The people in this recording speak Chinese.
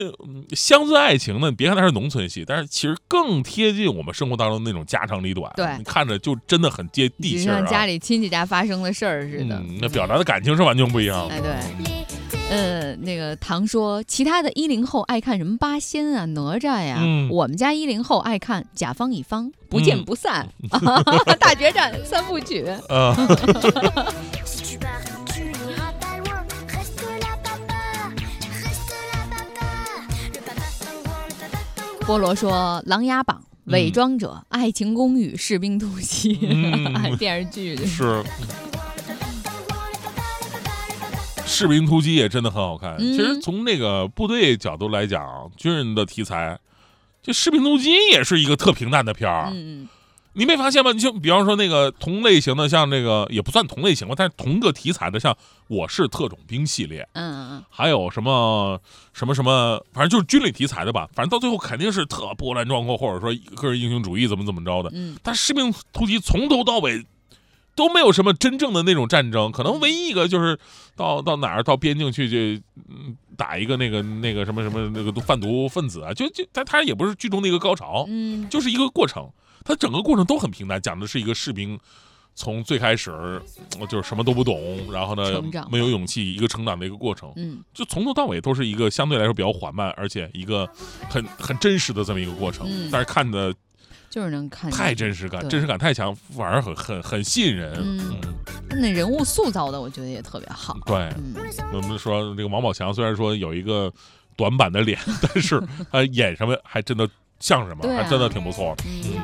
乡村爱情呢，你别看它是农村戏，但是其实更贴近我们生活当中那种家长里短。 对， 你看着就真的很接地气就像家里亲戚家发生的事儿似的。 那表达的感情是完全不一样的。 哎，对。那个唐说，其他的10后爱看什么八仙啊、哪吒呀，我们家10后爱看甲方乙方，不见不散，大决战3部曲。菠萝说，《琅琊榜》、《伪装者》、《爱情公寓》、《士兵突击》电视剧是。士兵突击也真的很好看。其实从那个部队角度来讲，军人的题材，这士兵突击也是一个特平淡的片儿。你没发现吗？你就比方说那个同类型的，像那个也不算同类型吧，但是同个题材的，像《我是特种兵》系列，还有什么，反正就是军旅题材的吧。反正到最后肯定是特波澜壮阔，或者说个人英雄主义怎么着的。但士兵突击从头到尾都没有什么真正的那种战争，可能唯一一个就是到哪儿到边境去就打一个那个什么那个贩毒分子啊，就他也不是剧中的一个高潮，就是一个过程。他整个过程都很平淡，讲的是一个士兵从最开始就是什么都不懂，然后呢没有勇气，一个成长的一个过程。就从头到尾都是一个相对来说比较缓慢，而且一个很真实的这么一个过程。但是看的就是能看太真实感太强，反而很吸引人。 那人物塑造的我觉得也特别好。 对，我们说这个王宝强虽然说有一个短板的脸，但是他演什么还真的像什么，还真的挺不错的。